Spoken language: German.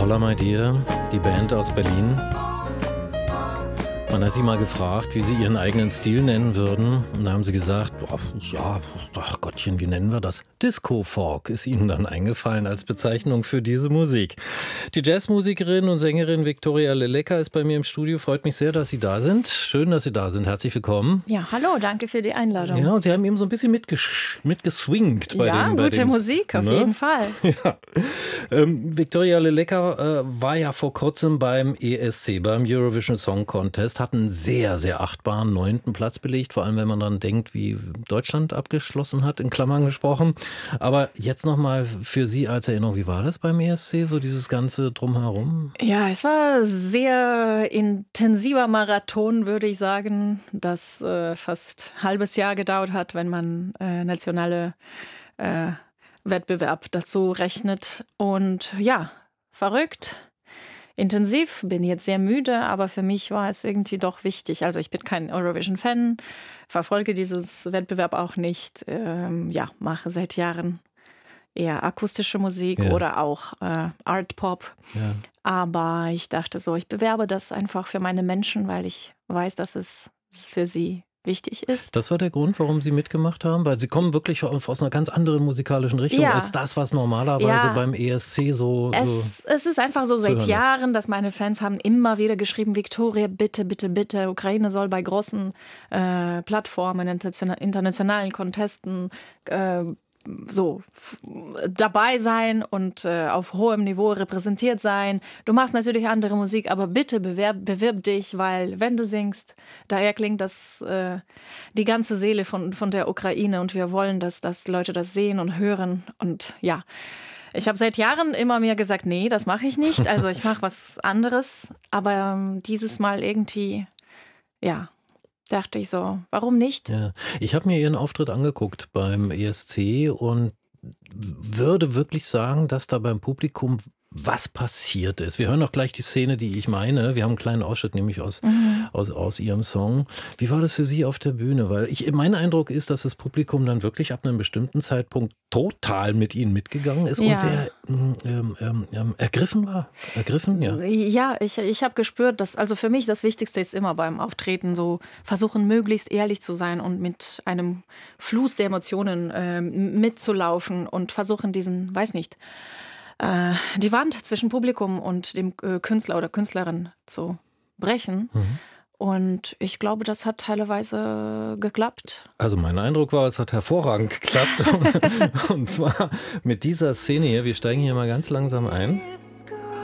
Holla My Dear, die Band aus Berlin. Man hat sie mal gefragt, wie sie ihren eigenen Stil nennen würden. Und da haben sie gesagt, oh, ja, ach Gottchen, wie nennen wir das? Disco-Folk ist ihnen dann eingefallen als Bezeichnung für diese Musik. Die Jazzmusikerin und Sängerin Viktoria Leleka ist bei mir im Studio. Freut mich sehr, dass Sie da sind. Schön, dass Sie da sind. Herzlich willkommen. Ja, hallo, danke für die Einladung. Ja, und Sie haben eben so ein bisschen mitgeswingt. Gute Musik, auf jeden Fall. Ja. Viktoria Leleka war ja vor kurzem beim ESC, beim Eurovision Song Contest, hat einen sehr, sehr achtbaren 9. Platz belegt, vor allem wenn man daran denkt, wie Deutschland abgeschlossen hat, in Klammern gesprochen. Aber jetzt nochmal für Sie als Erinnerung, wie war das beim ESC, so dieses ganze Drumherum? Ja, es war sehr intensiver Marathon, würde ich sagen, das fast ein halbes Jahr gedauert hat, wenn man nationale Wettbewerb dazu rechnet. Und ja, verrückt. Intensiv, bin jetzt sehr müde, aber für mich war es irgendwie doch wichtig. Also ich bin kein Eurovision-Fan, verfolge dieses Wettbewerb auch nicht. Mache seit Jahren eher akustische Musik oder auch Art-Pop. Ja. Aber ich dachte so, ich bewerbe das einfach für meine Menschen, weil ich weiß, dass es für sie wichtig ist. Das war der Grund, warum Sie mitgemacht haben? Weil Sie kommen wirklich aus einer ganz anderen musikalischen Richtung als das, was normalerweise beim ESC so Es ist einfach so seit Jahren, dass meine Fans haben immer wieder geschrieben, Viktoria, bitte, bitte, bitte, Ukraine soll bei großen Plattformen, internationalen Contesten dabei sein und auf hohem Niveau repräsentiert sein. Du machst natürlich andere Musik, aber bitte bewirb dich, weil wenn du singst, daher klingt das die ganze Seele von der Ukraine und wir wollen, dass Leute das sehen und hören und ja. Ich habe seit Jahren immer mir gesagt, nee, das mache ich nicht, also ich mache was anderes, aber dieses Mal irgendwie, dachte ich so, warum nicht? Ja. Ich habe mir Ihren Auftritt angeguckt beim ESC und würde wirklich sagen, dass da beim Publikum was passiert ist. Wir hören auch gleich die Szene, die ich meine. Wir haben einen kleinen Ausschnitt nämlich aus Ihrem Song. Wie war das für Sie auf der Bühne? Weil mein Eindruck ist, dass das Publikum dann wirklich ab einem bestimmten Zeitpunkt total mit Ihnen mitgegangen ist und sehr ergriffen war. Ergriffen, ja. Ja, ich habe gespürt, dass also für mich das Wichtigste ist immer beim Auftreten so versuchen, möglichst ehrlich zu sein und mit einem Fluss der Emotionen mitzulaufen und versuchen diesen, die Wand zwischen Publikum und dem Künstler oder Künstlerin zu brechen. Mhm. Und ich glaube, das hat teilweise geklappt. Also mein Eindruck war, es hat hervorragend geklappt. Und zwar mit dieser Szene hier. Wir steigen hier mal ganz langsam ein.